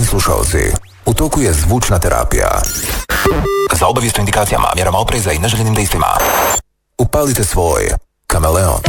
slušalci, u toku je zvučna terapija. Za obavijest o indikacijama, mjerama opreza i neželjenim dejstvima upalite svoj kameleon.